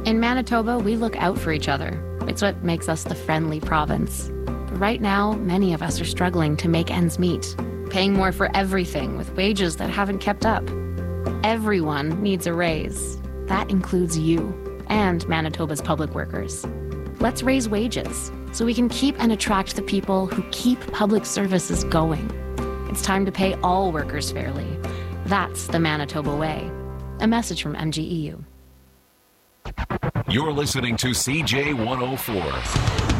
In Manitoba, we look out for each other. It's what makes us the friendly province. But right now, many of us are struggling to make ends meet, paying more for everything with wages that haven't kept up. Everyone needs a raise. That includes you and Manitoba's public workers. Let's raise wages so we can keep and attract the people who keep public services going. It's time to pay all workers fairly. That's the Manitoba way. A message from MGEU. You're listening to CJ 104.